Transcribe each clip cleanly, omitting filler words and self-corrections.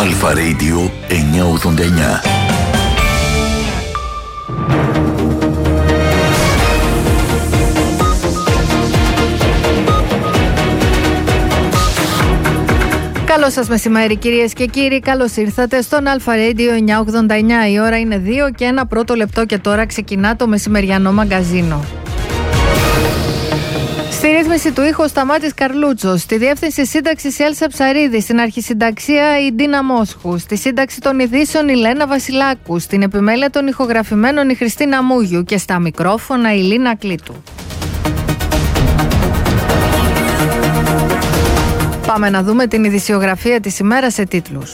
Αλφα Radio 989. Καλό σας μεσημέρι κυρίες και κύριοι, καλώς ήρθατε στον Αλφα Radio 989. Η ώρα είναι 2 και ένα πρώτο λεπτό και τώρα ξεκινά το μεσημεριανό μαγκαζίνο. Στη ρύθμιση του ήχου Σταμάτης Καρλούτσος, στη διεύθυνση σύνταξης η Έλσα Ψαρίδη, στην αρχισυνταξία η Ντίνα Μόσχου, στη σύνταξη των ειδήσεων η Λένα Βασιλάκου, στην επιμέλεια των ηχογραφημένων η Χριστίνα Μούγιου και στα μικρόφωνα η Λίνα Κλήτου. Πάμε να δούμε την ειδησιογραφία της ημέρας σε τίτλους.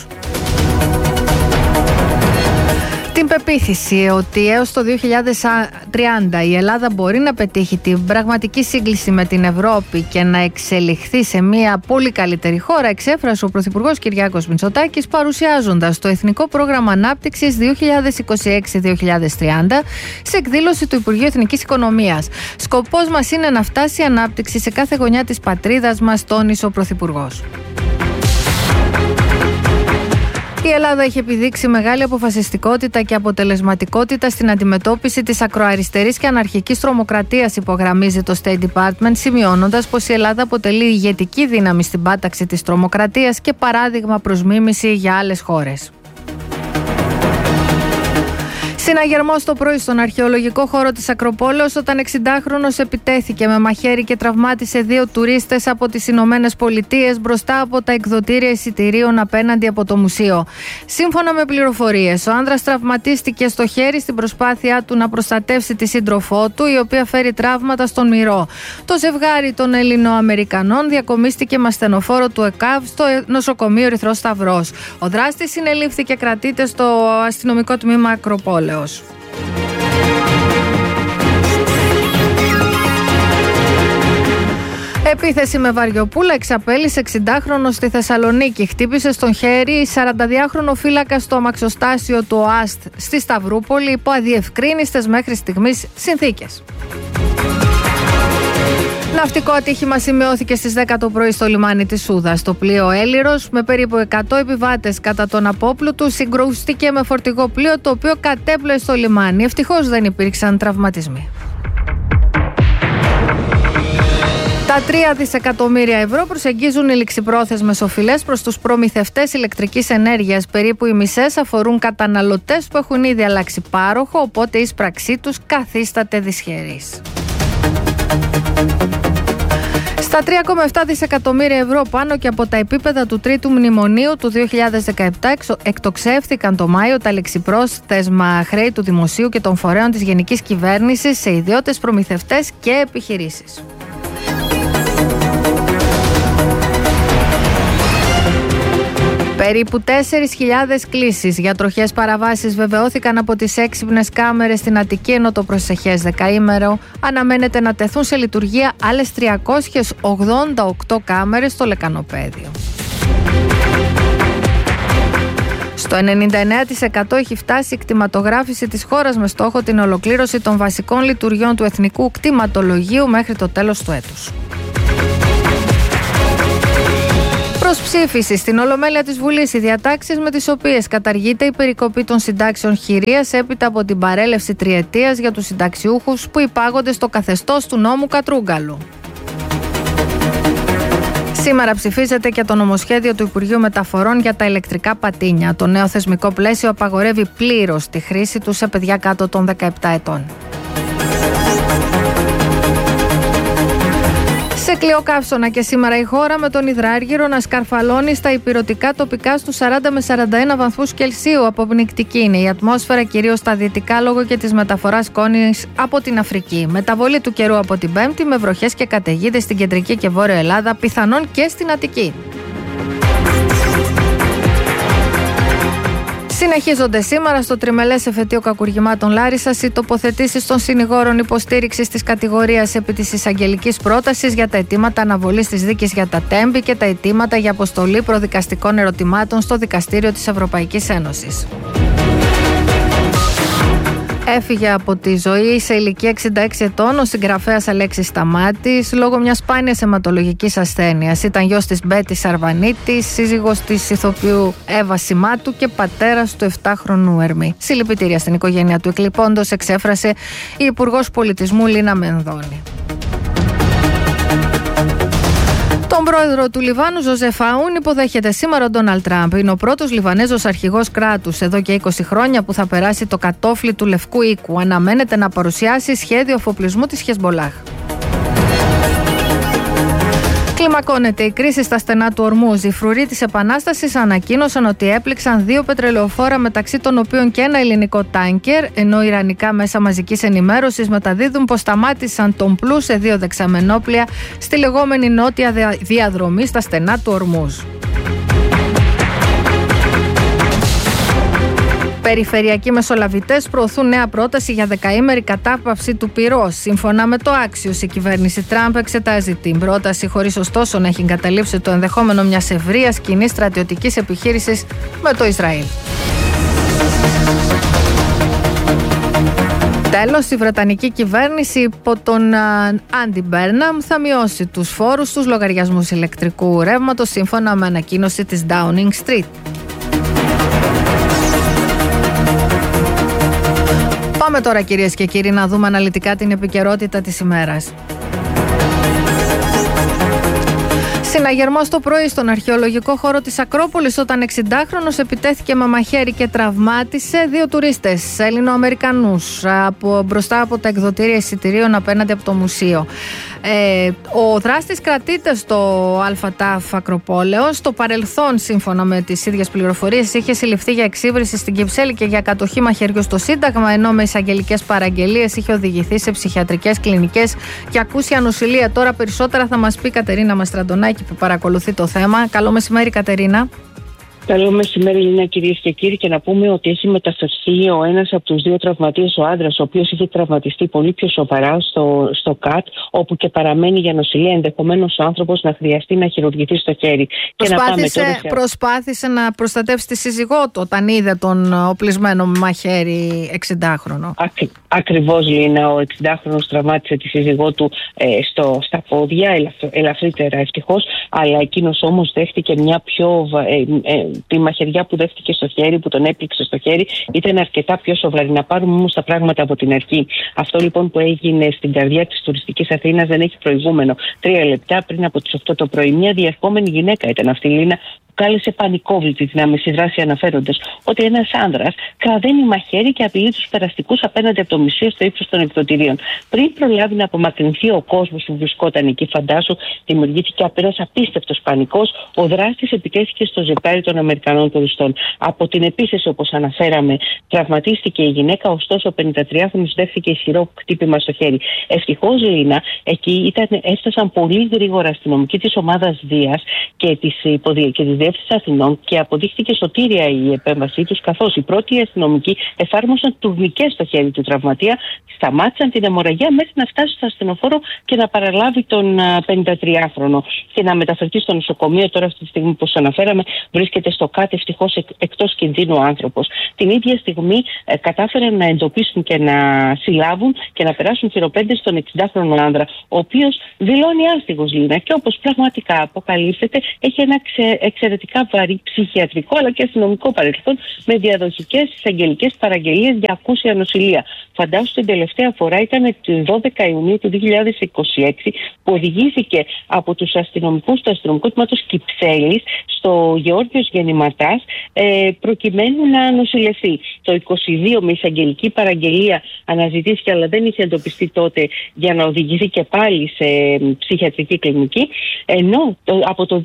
Την πεποίθηση ότι έως το 2030 η Ελλάδα μπορεί να πετύχει την πραγματική σύγκληση με την Ευρώπη και να εξελιχθεί σε μια πολύ καλύτερη χώρα εξέφρασε ο Πρωθυπουργός Κυριάκος Μητσοτάκης παρουσιάζοντας το Εθνικό Πρόγραμμα Ανάπτυξης 2026-2030 σε εκδήλωση του Υπουργείου Εθνικής Οικονομίας. Σκοπός μας είναι να φτάσει η ανάπτυξη σε κάθε γωνιά της πατρίδας μας, τόνισε ο Πρωθυπουργός. Η Ελλάδα έχει επιδείξει μεγάλη αποφασιστικότητα και αποτελεσματικότητα στην αντιμετώπιση της ακροαριστερής και αναρχικής τρομοκρατίας, υπογραμμίζει το State Department, σημειώνοντας πως η Ελλάδα αποτελεί ηγετική δύναμη στην πάταξη της τρομοκρατίας και παράδειγμα προς μίμηση για άλλες χώρες. Συναγερμός το πρωί στον αρχαιολογικό χώρο της Ακροπόλεως όταν 60χρονος επιτέθηκε με μαχαίρι και τραυμάτισε 2 τουρίστες από τις Ηνωμένες Πολιτείες μπροστά από τα εκδοτήρια εισιτηρίων απέναντι από το μουσείο. Σύμφωνα με πληροφορίες, ο άνδρας τραυματίστηκε στο χέρι στην προσπάθειά του να προστατεύσει τη σύντροφό του, η οποία φέρει τραύματα στον μυρό. Το ζευγάρι των Ελληνοαμερικανών διακομίστηκε με ασθενοφόρο του ΕΚΑΒ στο νοσοκομείο Ερυθρός Σταυρός. Ο δράστης συνελήφθη και κρατείται στο αστυνομικό τμήμα Ακροπόλεως. Επίθεση με βαριοπούλα εξαπέλυσε 60χρονο στη Θεσσαλονίκη. Χτύπησε στον χέρι 42χρονο φύλακα στο αμαξοστάσιο του ΟΑΣΤ στη Σταυρούπολη υπό αδιευκρίνιστες μέχρι στιγμής συνθήκες. Ναυτικό ατύχημα σημειώθηκε στις 10 το πρωί στο λιμάνι της Σούδας. Το πλοίο Έλυρος με περίπου 100 επιβάτες κατά τον απόπλου του συγκρούστηκε με φορτηγό πλοίο το οποίο κατέπλεε στο λιμάνι. Ευτυχώς δεν υπήρξαν τραυματισμοί. Τα 3 δισεκατομμύρια ευρώ προσεγγίζουν οι ληξιπρόθεσμες οφειλές προς τους προμηθευτές ηλεκτρικής ενέργειας. Περίπου οι μισές αφορούν καταναλωτές που έχουν ήδη αλλάξει πάροχο, οπότε η εισπραξή τους καθίσταται δυσχερής. Στα 3,7 δισεκατομμύρια ευρώ πάνω και από τα επίπεδα του τρίτου μνημονίου του 2017 εκτοξεύθηκαν το Μάιο τα ληξιπρόθεσμα χρέη του Δημοσίου και των φορέων της Γενικής Κυβέρνησης σε ιδιώτες προμηθευτές και επιχειρήσεις. Περίπου 4.000 κλήσεις για τροχές παραβάσεις βεβαιώθηκαν από τις έξυπνες κάμερες στην Αττική, ενώ το προσεχές δεκαήμερο αναμένεται να τεθούν σε λειτουργία άλλες 388 κάμερες στο Λεκανοπέδιο. Στο 99% έχει φτάσει η κτηματογράφηση της χώρας με στόχο την ολοκλήρωση των βασικών λειτουργιών του Εθνικού Κτηματολογίου μέχρι το τέλος του έτους. Προς ψήφιση στην Ολομέλεια της Βουλής οι διατάξεις με τις οποίες καταργείται η περικοπή των συντάξεων χειρίας έπειτα από την παρέλευση τριετίας για τους συνταξιούχους που υπάγονται στο καθεστώς του νόμου Κατρούγκαλου. Σήμερα ψηφίζεται και το νομοσχέδιο του Υπουργείου Μεταφορών για τα ηλεκτρικά πατίνια. Το νέο θεσμικό πλαίσιο απαγορεύει πλήρως τη χρήση του σε παιδιά κάτω των 17 ετών. Σε Κλειοκαύσωνα και σήμερα η χώρα με τον υδράργυρο να σκαρφαλώνει στα ηπειρωτικά τοπικά στους 40 με 41 βαθμούς Κελσίου. Αποπνικτική είναι η ατμόσφαιρα κυρίως στα δυτικά λόγω και της μεταφοράς σκόνης από την Αφρική. Μεταβολή του καιρού από την Πέμπτη με βροχές και καταιγίδες στην κεντρική και βόρεια Ελλάδα, πιθανόν και στην Αττική. Συνεχίζονται σήμερα στο τριμελές εφετείο κακουργημάτων Λάρισσας οι τοποθετήσεις των συνηγόρων υποστήριξης της κατηγορίας επί της εισαγγελικής πρότασης για τα αιτήματα αναβολής της δίκης για τα Τέμπη και τα αιτήματα για αποστολή προδικαστικών ερωτημάτων στο Δικαστήριο της Ευρωπαϊκής Ένωσης. Έφυγε από τη ζωή σε ηλικία 66 ετών ο συγγραφέας Αλέξης Σταμάτης λόγω μιας σπάνιας αιματολογικής ασθένειας. Ήταν γιος της Μπέτη Σαρβανίτη, σύζυγος της ηθοποιού Εύα Σιμάτου και πατέρας του 7χρονου Ερμή. Συλληπιτήρια στην οικογένεια του εκλειπώντος εξέφρασε η Υπουργός Πολιτισμού Λίνα Μενδώνη. Τον πρόεδρο του Λιβάνου, Ζωζεφ Αούν, υποδέχεται σήμερα ο Ντόναλντ Τραμπ. Είναι ο πρώτος Λιβανέζος αρχηγός κράτους εδώ και 20 χρόνια που θα περάσει το κατόφλι του Λευκού Οίκου. Αναμένεται να παρουσιάσει σχέδιο αφοπλισμού της Χεσμολάχ. Κλιμακώνεται η κρίση στα στενά του Ορμούζ. Οι φρουροί της Επανάστασης ανακοίνωσαν ότι έπληξαν 2 πετρελαιοφόρα, μεταξύ των οποίων και ένα ελληνικό τάνκερ, ενώ ιρανικά μέσα μαζικής ενημέρωσης μεταδίδουν πως σταμάτησαν τον πλού σε 2 δεξαμενόπλια στη λεγόμενη νότια διαδρομή στα στενά του Ορμούζ. Περιφερειακοί μεσολαβητές προωθούν νέα πρόταση για 10ημερη κατάπαυση του πυρός. Σύμφωνα με το Axios, η κυβέρνηση Τραμπ εξετάζει την πρόταση, χωρίς ωστόσο να έχει εγκαταλείψει το ενδεχόμενο μιας ευρείας κοινής στρατιωτικής επιχείρησης με το Ισραήλ. Τέλος, η Βρετανική κυβέρνηση υπό τον Άντι Μπέρναμ θα μειώσει τους φόρους στους λογαριασμούς ηλεκτρικού ρεύματος, σύμφωνα με ανακοίνωση της Downing Street. Πάμε τώρα, κυρίες και κύριοι, να δούμε αναλυτικά την επικαιρότητα της ημέρας. Συναγερμός το πρωί στον αρχαιολογικό χώρο της Ακρόπολης όταν 60χρονος επιτέθηκε με μαχαίρι και τραυμάτισε 2 τουρίστες Έλληνο-Αμερικανούς μπροστά από τα εκδοτήρια εισιτηρίων απέναντι από το μουσείο. Ο δράστης κρατείται στο ΑΤΑΦ Ακροπόλεως. Στο παρελθόν, σύμφωνα με τις ίδιες πληροφορίες, είχε συλληφθεί για εξύβριση στην Κυψέλη και για κατοχή μαχαιριού στο Σύνταγμα, ενώ με εισαγγελικές παραγγελίες είχε οδηγηθεί σε ψυχιατρικές κλινικές και ακούσια νοσηλεία. Τώρα περισσότερα θα μας πει η Κατερίνα Μαστραντονάκη που παρακολουθεί το θέμα. Καλό μεσημέρι, Κατερίνα. Καλό μεσημέρι, Λίνα, κυρίες και κύριοι, και να πούμε ότι έχει μεταφερθεί ο ένας από τους 2 τραυματίες, ο άντρας, ο οποίος είχε τραυματιστεί πολύ πιο σοβαρά στο ΚΑΤ, όπου και παραμένει για νοσηλεία. Ενδεχομένως ο άνθρωπος να χρειαστεί να χειρουργηθεί στο χέρι. Προσπάθησε να προστατεύσει τη σύζυγό του όταν είδε τον οπλισμένο με μαχαίρι 60χρονο. Ακριβώς, Λίνα. Ο 60χρονος τραυμάτισε τη σύζυγό του στα πόδια, ελαφρύτερα ευτυχώς, αλλά εκείνος όμως δέχτηκε μια πιο. Τη μαχαιριά που δέχτηκε στο χέρι, που τον έπληξε στο χέρι, ήταν αρκετά πιο σοβαρή. Να πάρουμε όμως τα πράγματα από την αρχή. Αυτό λοιπόν που έγινε στην καρδιά της τουριστικής Αθήνας δεν έχει προηγούμενο. 3 λεπτά πριν από τις 8 το πρωί, μια διερχόμενη γυναίκα ήταν αυτή, Λίνα, που κάλεσε πανικόβλητη την άμεση δράση, αναφέροντας ότι ένας άνδρας κραδένει μαχαίρι και απειλεί τους περαστικούς απέναντι από το μουσείο στο ύψος των εκδοτηρίων. Πριν προλάβει να απομακρυνθεί ο κόσμος που βρισκόταν εκεί, φαντάσου, δημιουργήθηκε ένας απίστευτος πανικός. Ο δράστης επιτέθηκε στο ζευγάρι των Αμερικανών τουριστών. Από την επίθεση, όπως αναφέραμε, τραυματίστηκε η γυναίκα, ωστόσο ο 53χρονος δέχθηκε ισχυρό χτύπημα στο χέρι. Ευτυχώς, Λίνα, εκεί έφτασαν πολύ γρήγορα αστυνομικοί της ομάδας Δίας και της Διεύθυνσης Αθηνών και αποδείχθηκε σωτήρια η επέμβασή τους, καθώς οι πρώτοι αστυνομικοί εφάρμοσαν τουρνικές στο χέρι του τραυματία, σταμάτησαν την αιμορραγία μέχρι να φτάσει στο ασθενοφόρο και να παραλάβει τον 53χρονο και να μεταφερθεί στο νοσοκομείο. Τώρα, αυτή τη στιγμή, όπως αναφέραμε, βρίσκεται στο ΚΑΤ, ευτυχώς εκτός κινδύνου ο άνθρωπος. Την ίδια στιγμή κατάφεραν να εντοπίσουν και να συλλάβουν και να περάσουν χειροπέδες στον 60χρονο άνδρα, ο οποίος δηλώνει άστιγος, Λίνα, και όπως πραγματικά αποκαλύπτεται, έχει ένα εξαιρετικά βαρύ ψυχιατρικό αλλά και αστυνομικό παρελθόν, με διαδοχικές εισαγγελικές παραγγελίες για ακούσια νοσηλεία. Φαντάσου, την τελευταία φορά ήταν την 12 Ιουνίου του 2026 που οδηγήθηκε από τους αστυνομικούς του αστυνομικού τμήματος Κυψέλης στο Γεώργιος Γεννηματάς προκειμένου να νοσηλευτεί. Το 22 με εισαγγελική παραγγελία αναζητήθηκε, αλλά δεν είχε εντοπιστεί τότε, για να οδηγηθεί και πάλι σε ψυχιατρική κλινική, ενώ από το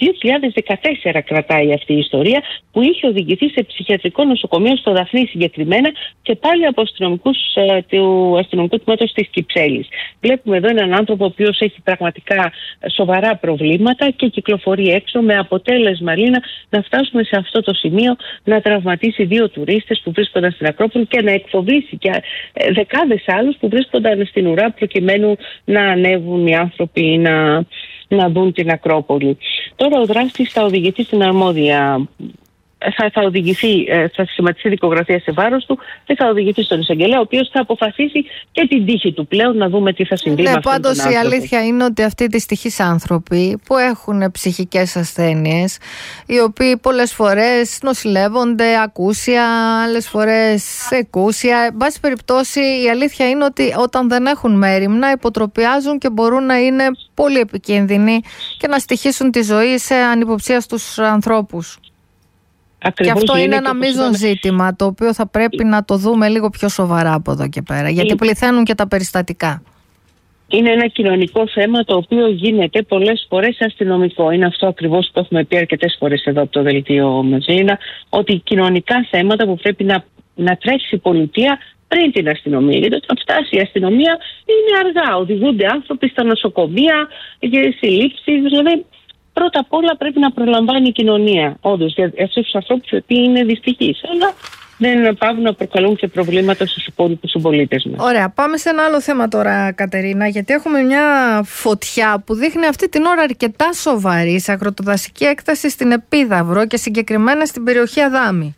2014 κρατάει αυτή η ιστορία, που είχε οδηγηθεί σε ψυχιατρικό νοσοκομείο στο Δαφνί συγκεκριμένα και πάλι από αστυνομικούς του αστυνομικού τμήματος της Κυψέλης. Βλέπουμε εδώ έναν άνθρωπο ο οποίος έχει πραγματικά σοβαρά προβλήματα και κυκλοφορεί έξω, με αποτέλεσμα, Λίνα, να φτάσουμε σε αυτό το σημείο να τραυματίσει 2 τουρίστες που βρίσκονταν στην Ακρόπολη και να εκφοβήσει και δεκάδες άλλους που βρίσκονταν στην ουρά προκειμένου να ανέβουν οι άνθρωποι να δουν την Ακρόπολη. Τώρα ο δράστης θα οδηγηθεί στην αρμόδια θα οδηγηθεί, θα σχηματιστεί δικογραφία σε βάρος του και θα οδηγηθεί στον εισαγγελέα, ο οποίος θα αποφασίσει και την τύχη του πλέον, να δούμε τι θα συμβεί με αυτόν τον άνθρωπο. Πάντως η αλήθεια είναι ότι αυτοί δυστυχείς άνθρωποι που έχουν ψυχικές ασθένειες, οι οποίοι πολλές φορές νοσηλεύονται ακούσια, άλλες φορές εκούσια, εν πάση περιπτώσει η αλήθεια είναι ότι όταν δεν έχουν μέριμνα υποτροπιάζουν και μπορούν να είναι πολύ επικίνδυνοι και να στοιχήσουν τη ζωή σε ανυποψία στους ανθρώπους. Ακριβώς, και αυτό είναι ένα μείζον ζήτημα, το οποίο θα πρέπει να το δούμε λίγο πιο σοβαρά από εδώ και πέρα, γιατί πληθαίνουν και τα περιστατικά. Είναι ένα κοινωνικό θέμα το οποίο γίνεται πολλές φορές αστυνομικό. Είναι αυτό ακριβώς που έχουμε πει αρκετές φορές εδώ από το Δελτίο Μεσλίνα, ότι κοινωνικά θέματα που πρέπει να τρέξει η πολιτεία πριν την αστυνομία. Γιατί όταν φτάσει η αστυνομία είναι αργά. Οδηγούνται άνθρωποι στα νοσοκομεία για συλλήψεις. Δηλαδή, πρώτα απ' όλα πρέπει να προλαμβάνει η κοινωνία. Όντως, για αυτούς τους ανθρώπους οι οποίοι είναι δυστυχείς. Αλλά δεν πάβουν να προκαλούν και προβλήματα στους υπόλοιπους συμπολίτες μας. Ωραία, πάμε σε ένα άλλο θέμα τώρα, Κατερίνα, γιατί έχουμε μια φωτιά που δείχνει αυτή την ώρα αρκετά σοβαρή σε αγροτοδασική έκταση στην Επίδαυρο και συγκεκριμένα στην περιοχή Αδάμη.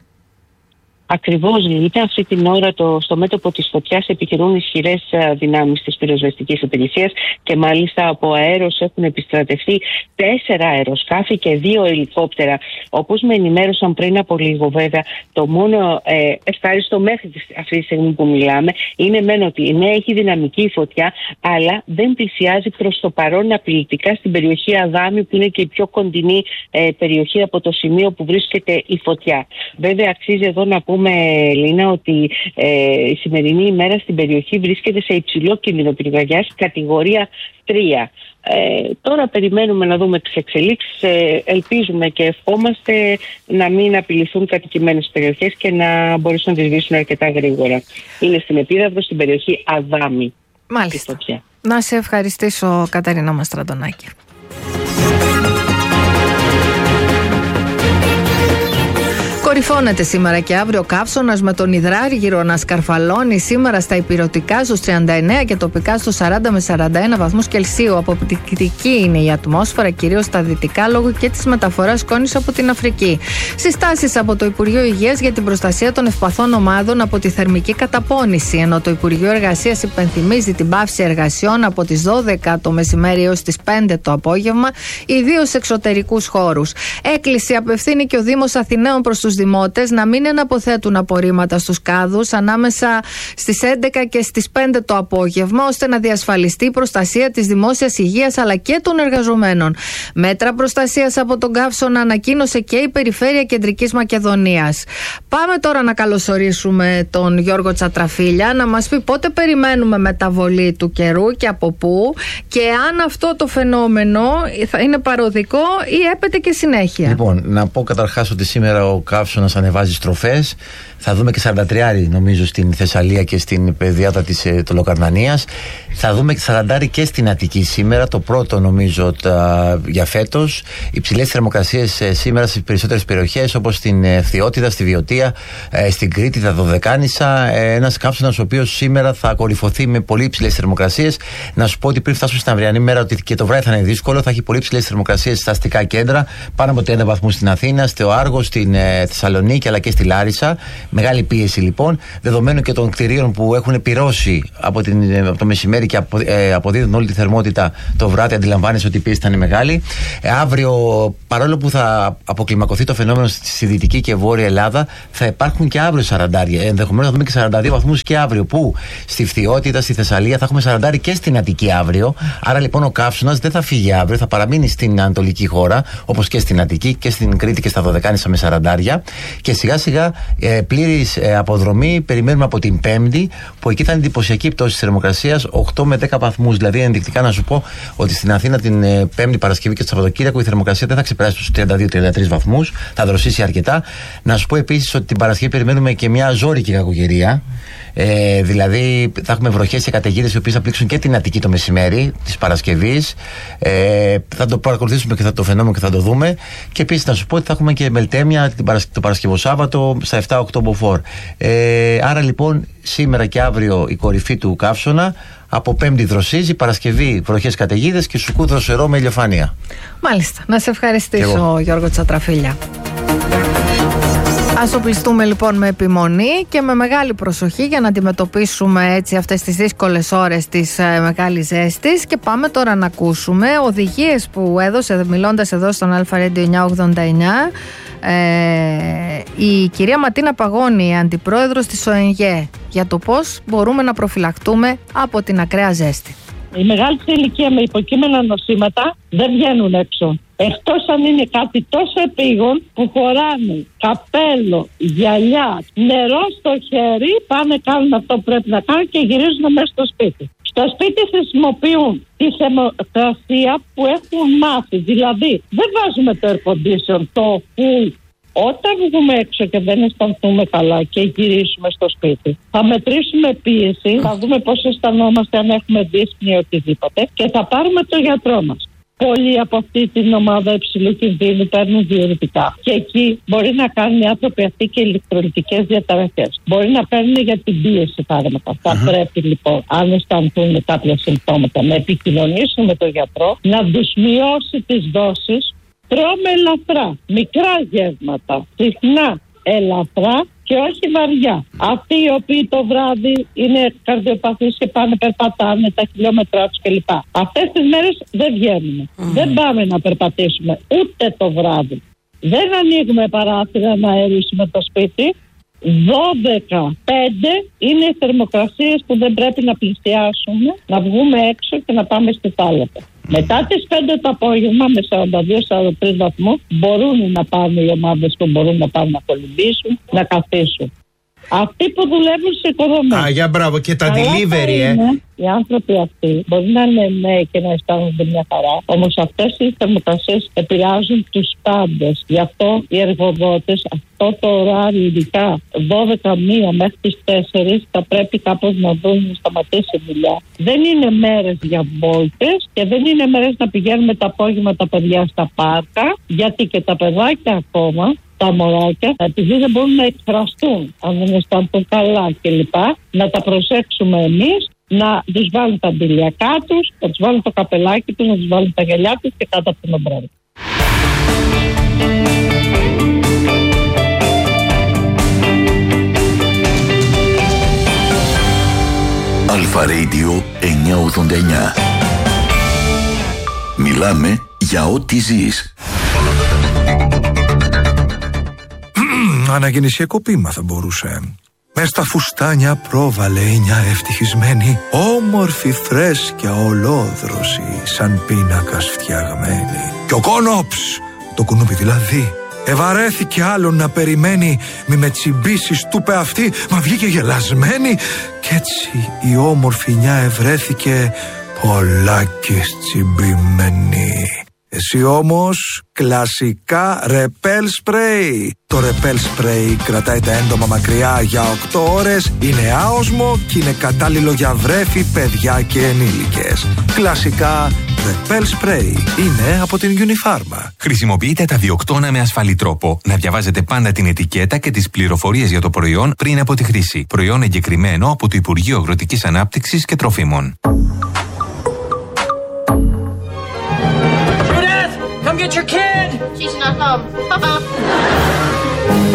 Ακριβώς, λοιπόν, αυτή την ώρα στο μέτωπο της φωτιάς επιχειρούν ισχυρές δυνάμεις της πυροσβεστικής υπηρεσίας και μάλιστα από αέρος έχουν επιστρατευτεί 4 αεροσκάφη και 2 ελικόπτερα. Όπως με ενημέρωσαν πριν από λίγο, βέβαια, το μόνο ευχάριστο μέχρι αυτή τη στιγμή που μιλάμε είναι μεν ότι ναι, έχει δυναμική η φωτιά, αλλά δεν πλησιάζει προς το παρόν απειλητικά στην περιοχή Αδάμη, που είναι και η πιο κοντινή περιοχή από το σημείο που βρίσκεται η φωτιά. Βέβαια, αξίζει εδώ να πούμε, Λίνα, ότι η σημερινή ημέρα στην περιοχή βρίσκεται σε υψηλό κίνδυνο πυρκαγιάς, κατηγορία 3. Τώρα περιμένουμε να δούμε τις εξελίξεις. Ελπίζουμε και ευχόμαστε να μην απειληθούν κατοικημένες περιοχές και να μπορέσουν να τις σβήσουν αρκετά γρήγορα. Είναι στην Επίδαυρο, στην περιοχή Αδάμη. Μάλιστα. Να σε ευχαριστήσω, Κατερίνα Μαστραντονάκη. Κορυφώνεται σήμερα και αύριο ο καύσωνας με τον υδράργυρο να σκαρφαλώνει σήμερα στα ηπειρωτικά στους 39 και τοπικά στους 40 με 41 βαθμούς Κελσίου. Αποπτυκτική είναι η ατμόσφαιρα, κυρίως στα δυτικά, λόγω και της μεταφοράς σκόνης από την Αφρική. Συστάσεις από το Υπουργείο Υγείας για την προστασία των ευπαθών ομάδων από τη θερμική καταπώνηση, ενώ το Υπουργείο Εργασίας υπενθυμίζει την πάυση εργασιών από τις 12 το μεσημέρι έως τις 5 το απόγευμα, ιδίως σε εξωτερικούς χώρους. Έκκληση απευθύνει και ο Δήμος Αθηναίων προς τους δημότες να μην εναποθέτουν απορρίμματα στους κάδους ανάμεσα στις 11 και στις 5 το απόγευμα, ώστε να διασφαλιστεί η προστασία της δημόσιας υγείας αλλά και των εργαζομένων. Μέτρα προστασίας από τον καύσωνα ανακοίνωσε και η Περιφέρεια Κεντρικής Μακεδονίας. Πάμε τώρα να καλωσορίσουμε τον Γιώργο Τσατραφίλια να μας πει πότε περιμένουμε μεταβολή του καιρού και από πού, και αν αυτό το φαινόμενο θα είναι παροδικό ή έπεται και συνέχεια. Λοιπόν, να πω καταρχάς ότι σήμερα ο καύσωνας ανεβάζει στροφές. Θα δούμε και 43 νομίζω στην Θεσσαλία και στην πεδιάδα της Τολοκαρνανίας. Θα δούμε και 40 και στην Αττική σήμερα, το πρώτο νομίζω για φέτος. Υψηλές θερμοκρασίες σήμερα στις περισσότερες περιοχές, όπως στην Φθιώτιδα, στη Βιωτία, στην Κρήτη, τα Δωδεκάνησα. Ένας καύσωνας ο οποίος σήμερα θα κορυφωθεί με πολύ υψηλές θερμοκρασίες. Να σου πω ότι πριν φτάσουμε στην αυριανή μέρα, ότι και το βράδυ θα είναι δύσκολο. Θα έχει πολύ υψηλές θερμοκρασίες στα αστικά κέντρα, πάνω από 30 βαθμούς στην Αθήνα, στο Άργο, στην Θεσσαλονίκη αλλά και στη Λάρισα. Μεγάλη πίεση λοιπόν, δεδομένου και των κτηρίων που έχουν πυρώσει από το μεσημέρι και αποδίδουν όλη τη θερμότητα το βράδυ. Αντιλαμβάνεσαι ότι η πίεση θα είναι μεγάλη. Αύριο, παρόλο που θα αποκλιμακωθεί το φαινόμενο στη Δυτική και Βόρεια Ελλάδα, θα υπάρχουν και αύριο 40. Ενδεχομένως θα δούμε και 42 βαθμούς και αύριο, που στη Φθιώτιδα, στη Θεσσαλία θα έχουμε 40 και στην Αττική αύριο. Άρα λοιπόν ο καύσωνας δεν θα φύγει αύριο, θα παραμείνει στην Ανατολική χώρα, όπως και στην Αττική και στην Κρήτη και στα Δωδεκάνησα με 40. Και σιγά σιγά πλήρης αποδρομή περιμένουμε από την Πέμπτη, που εκεί θα είναι εντυπωσιακή πτώση της θερμοκρασίας, 8 με 10 βαθμούς. Δηλαδή, ενδεικτικά να σου πω ότι στην Αθήνα την Πέμπτη, Παρασκευή και το Σαββατοκύριακο η θερμοκρασία δεν θα ξεπεράσει τους 32-33 βαθμούς, θα δροσίσει αρκετά. Να σου πω επίσης ότι την Παρασκευή περιμένουμε και μια ζώρικη κακοκαιρία. Δηλαδή θα έχουμε βροχές και καταιγίδες οι οποίες θα πλήξουν και την Αττική το μεσημέρι της Παρασκευής. Θα το παρακολουθήσουμε και θα το φαινόμενο και θα το δούμε. Και επίσης να σου πω ότι θα έχουμε και μελτέμια το Παρασκευοσάββατο στα 7-8 μποφόρ. Άρα λοιπόν σήμερα και αύριο η κορυφή του καύσωνα. Από Πέμπτη δροσίζει, Παρασκευή βροχές καταιγίδες και Σουκού δροσερό με ηλιοφάνεια. Μάλιστα. Να σε ευχαριστήσω, Γιώργο Τσατραφίλια. Ας οπλιστούμε λοιπόν με επιμονή και με μεγάλη προσοχή για να αντιμετωπίσουμε έτσι αυτές τις δύσκολες ώρες της μεγάλης ζέστης. Και πάμε τώρα να ακούσουμε οδηγίες που έδωσε μιλώντας εδώ στον Αλφα Radio 989 η κυρία Ματίνα Παγώνη, αντιπρόεδρος της ΟΕΝΓΕ, για το πώς μπορούμε να προφυλαχτούμε από την ακραία ζέστη. Οι μεγάλοι σε ηλικία με υποκείμενα νοσήματα δεν βγαίνουν έξω. Εκτός αν είναι κάτι τόσο επίγον που χωράνε καπέλο, γυαλιά, νερό στο χέρι, πάνε κάνουν αυτό που πρέπει να κάνουν και γυρίζουν μέσα στο σπίτι. Στο σπίτι χρησιμοποιούν τη θερμοκρασία που έχουν μάθει. Δηλαδή δεν βάζουμε το air condition, το full. Όταν βγούμε έξω και δεν αισθανθούμε καλά και γυρίσουμε στο σπίτι, θα μετρήσουμε πίεση, θα δούμε πώς αισθανόμαστε, αν έχουμε δύσπνοια ή οτιδήποτε, και θα πάρουμε το γιατρό μας. Πολλοί από αυτή την ομάδα υψηλού κινδύνου παίρνουν διουρητικά. Και εκεί μπορεί να κάνουν οι άνθρωποι αυτοί και ηλεκτρολιτικές διαταραχές. Μπορεί να παίρνουν για την πίεση φάρμακα. Θα πρέπει λοιπόν, αν αισθανθούν κάποια συμπτώματα, να επικοινωνήσουν με τον γιατρό, να τους μειώσει τις δόσεις. Τρώμε ελαφρά, μικρά γεύματα, συχνά ελαφρά και όχι βαριά. Αυτοί οι οποίοι το βράδυ είναι καρδιοπαθείς και πάνε περπατάνε τα χιλιόμετρά τους κλπ. Αυτές τις μέρες δεν βγαίνουμε. Δεν πάμε να περπατήσουμε ούτε το βράδυ. Δεν ανοίγουμε παράθυρα να αερίσουμε το σπίτι. 12-5 είναι οι θερμοκρασίες που δεν πρέπει να πλησιάσουμε, να βγούμε έξω και να πάμε στη θάλασσα. Μετά τις 5 το απόγευμα με 42-43 βαθμούς μπορούν να πάνε οι ομάδες που μπορούν να πάνε να κολυμπήσουν, να καθίσουν. Αυτοί που δουλεύουν σε οικοδομές. Για μπράβο, και τα delivery, Οι άνθρωποι αυτοί μπορεί να είναι νέοι και να αισθάνονται μια χαρά, όμως αυτές οι θερμοκρασίες επηρεάζουν τους πάντες. Γι' αυτό οι εργοδότες αυτό το ωράριο, ειδικά 12-1 μέχρι τις 4, θα πρέπει κάπως να δουν να σταματήσει η δουλειά. Δεν είναι μέρες για βόλτες και δεν είναι μέρες να πηγαίνουμε τα απόγευμα τα παιδιά στα πάρκα, γιατί και τα παιδάκια ακόμα, τα μωράκια, επειδή δεν μπορούν να εκφραστούν, αν δεν αισθάνονται καλά κλπ., να τα προσέξουμε εμείς, να τους βάλουν τα αντιλιακά τους, να τους βάλουν το καπελάκι τους, να τους βάλουν τα γυαλιά τους και κάτω από την ομπρέλα. Αλφα Radio 989. Μιλάμε για ό,τι ζεις. Αναγεννησιακό ποίημα θα μπορούσε. Μες στα φουστάνια πρόβαλε μια ευτυχισμένη, όμορφη φρέσκια ολόδρωση, σαν πίνακας φτιαγμένη. Και ο Κόνοψ, το κουνούπι δηλαδή, ευαρέθηκε άλλον να περιμένει, μη με τσιμπήσεις, του είπε αυτή, μα βγήκε γελασμένη. Κι έτσι η όμορφη νιά ευρέθηκε πολλάκις τσιμπημένη. Εσύ όμως κλασικά ρεπέλ σπρέι. Το ρεπέλ σπρέι κρατάει τα έντομα μακριά για 8 ώρες, είναι άοσμο και είναι κατάλληλο για βρέφη, παιδιά και ενήλικες. Κλασικά ρεπέλ σπρέι είναι από την Unifarma. Χρησιμοποιείτε τα διοκτώνα με ασφαλή τρόπο. Να διαβάζετε πάντα την ετικέτα και τις πληροφορίες για το προϊόν πριν από τη χρήση. Προϊόν εγκεκριμένο από το Υπουργείο Αγροτικής Ανάπτυξης και Τροφίμων. Come get your kid! She's not home.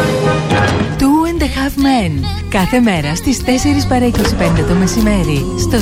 Two and a Half Men. Κάθε μέρα στις 4 παρά 25 το μεσημέρι. Στο